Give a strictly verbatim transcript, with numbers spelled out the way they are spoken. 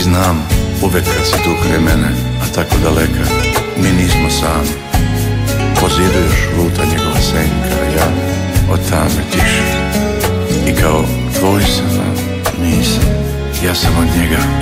znam, uvek kad si tu kraj mene, a tako daleka, mi nismo sami. Po zidu još luta njegova senka, a ja od tame tiše. I kao tvoj sam, nisam, ja sam od njega